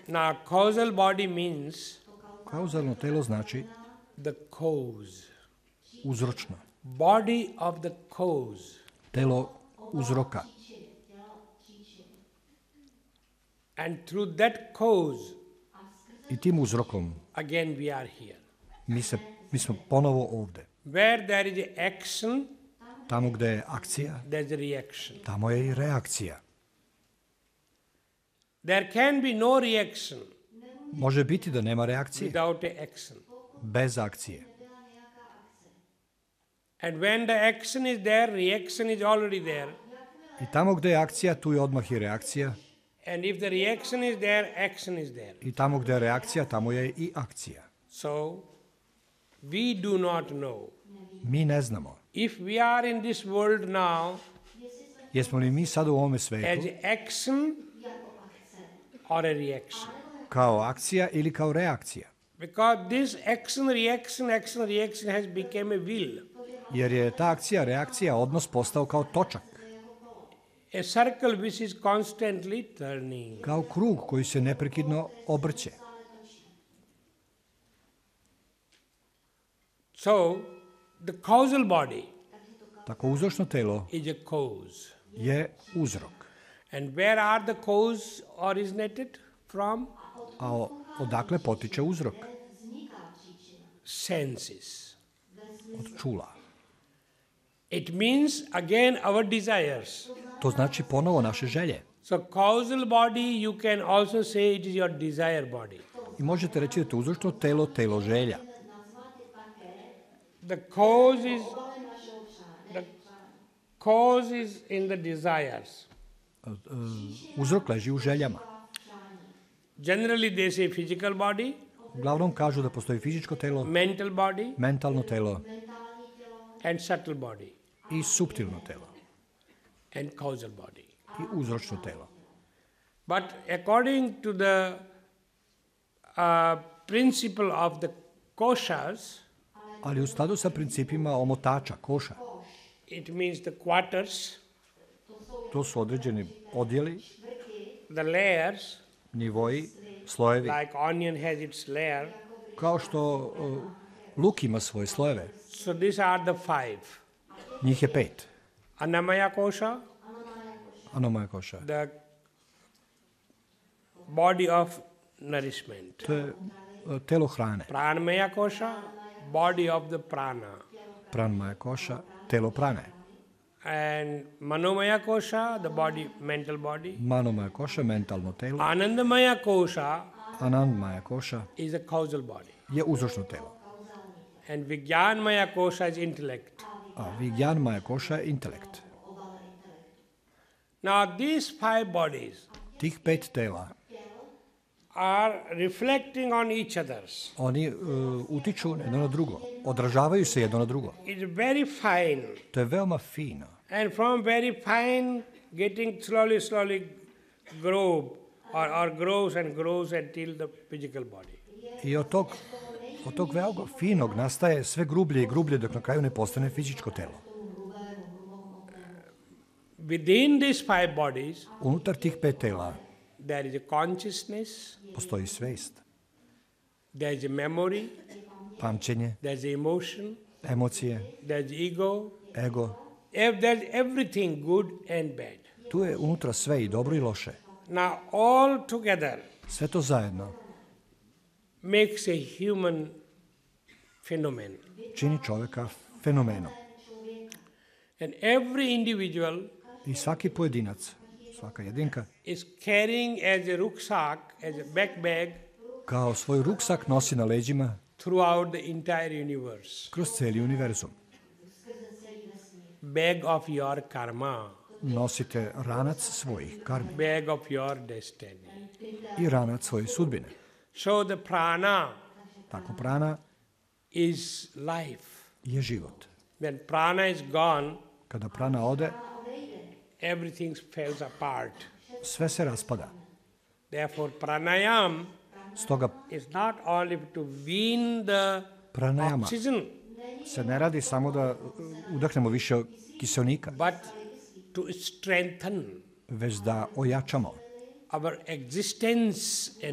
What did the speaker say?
Now, causal body means Kauzalno telo znači the cause. uzročno. Body of the cause. Telo uzroka. And through that cause, I tim uzrokom again we are here. mi smo ponovo ovde. Where there is action, Tamo gde je akcija, there is a reaction. tamo je i reakcija. There can be no reaction Može biti da nema reakcije without a action. bez akcije. And when the action is there, reaction is already there. I tamo gde je akcija, tu je odmah i reakcija. And if the reaction is there, action is there. I tamo gde je reakcija, tamo je i akcija. So, we do not know. Mi ne znamo. If we are in this world now Jesmo li mi sad u ovome as svetu action or a reaction? kao akcija ili kao reakcija? Because this action, reaction has become a wheel. Jer je ta akcija, reakcija, odnos postao kao točak. A circle which is constantly turning. Kao krug koji se neprekidno obrće. So, the causal body Tako uzročno telo is a cause. je uzrok. And where are the cause originated from? A odakle potiče uzrok? Senses. Od čula. It means again our desires. To znači ponovo naše želje. So causal body, you can also say it is your desire body. I možete reći da je to uzročno telo, telo želja. The cause is in the desires. Uzrok leži u željama. Generally they say physical body, Uglavnom kažu da postoji fizičko telo, mental body, mentalno telo and subtle body, i suptilno telo. and causal body. I uzročno telo. But according to the principle of the koshas, Ali u skladu sa principima omotača, koša, it means the quarters, to su određeni odjeli, the layers, nivoji, slojevi. like onion has its layer. Kao što luk ima svoje slojeve. So these are the five. Njih je 5. Annamaya kosha, Anomaya koša. the body of nourishment. To je telo hrane. Pranamaya kosha, body of the prana. Pranmaya koša, telo prane. And manomaya kosha, the body, mental body. Manomaya koša, mentalno telo. Anandamaya kosha Anandmaya koša is a causal body. je uzročno telo. And Vijnanmaya kosha is intellect. A Vijnanmaya koša je intelekt. Now these five bodies Tih 5 tela, are reflecting on each others. oni utiču jedno na drugo. Odražavaju se jedno na drugo. It's very fine. To je veoma fino. And from very fine, getting slowly grow or grows and grows until the physical body. I od tog veoma finog nastaje sve grublje i grublje dok na kraju ne postane fizičko telo. Within these five bodies, Unutar tih 5 tela there is a consciousness, postoji svest, there is a memory, pamćenje, there is emotion, emocije, there is ego, ego. there is everything good and bad. Tu je unutra sve i dobro i loše. Now all together Sve to zajedno makes a human phenomenon. čini čoveka fenomenom. And every individual I svaki pojedinac, svaka jedinka, is carrying as a rucksack, as a backpack, kao svoj ruksak nosi na leđima throughout the entire universe. kroz cijeli univerzum. Bag of your karma, Nosite ranac svojih karmi bag of your destiny. i ranac svoje sudbine. So the prana Tako prana is life. je život. When prana is gone, Kada prana ode, everything falls apart. sve se raspada. Therefore, pranayam Stoga is not only to wean the pranajama oxygen, se ne radi samo da udahnemo više kiselnika, but to strengthen već da ojačamo our existence and